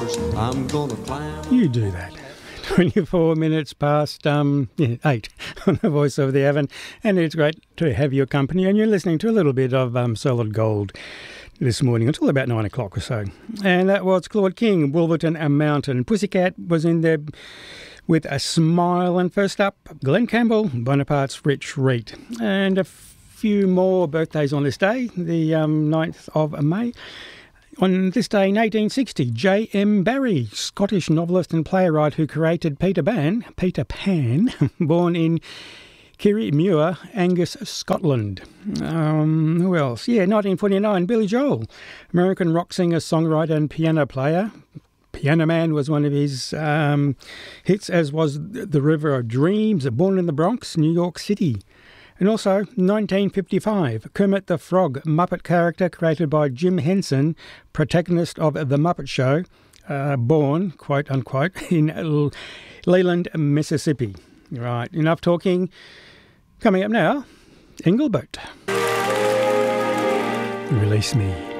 stars. I'm gonna climb. You do that. 24 minutes past 8 on the Voice of the Avon, and it's great to have your company, and you're listening to a little bit of Solid Gold this morning until about 9 o'clock or so. And that was Claude King, Wolverton and Mountain. Pussycat was in there with a smile, and first up, Glenn Campbell, Bonaparte's Rich Reet. And a few more birthdays on this day, the 9th of May. On this day in 1860, J.M. Barrie, Scottish novelist and playwright who created Peter Pan, born in Kirriemuir, Angus, Scotland. Who else? 1949, Billy Joel, American rock singer, songwriter and piano player. Piano Man was one of his hits, as was The River of Dreams, born in the Bronx, New York City. And also, 1955, Kermit the Frog, Muppet character created by Jim Henson, protagonist of The Muppet Show, born, quote unquote, in Leland, Mississippi. Right, enough talking. Coming up now, Engelbert. Release Me.